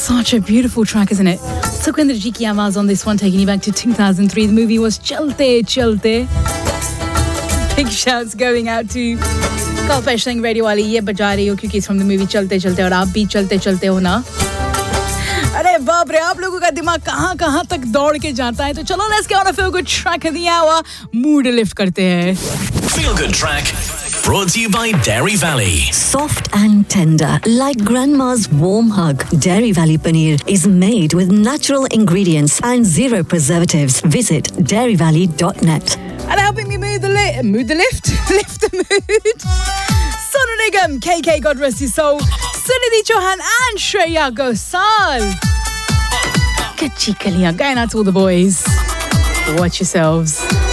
Such a beautiful track, isn't it? Sukhinder ji ki awaaz on this one, taking you back to 2003. The movie was Chalte Chalte. Big shouts going out to Kalpesh Singh Radio wali ye baja rahi ho kyunki it's from the movie Chalte Chalte aur aap bhi chalte chalte ho na. अरे बाप रे, आप लोगों का दिमाग कहां तक दौड़ के जाता है. तो चलो, let's get on a feel good track of the hour. Mood lift करते हैं. Feel good track brought to you by Dairy Valley. Soft and tender, like grandma's warm hug. Dairy Valley paneer is made with natural ingredients and zero preservatives. Visit dairyvalley.net. And helping me lift the mood. Sonu Nigam, KK, God rest his soul. Sunidhi Chauhan and Shreya Ghosal. Kachi Kaliyan, going out to all the boys. Watch yourselves.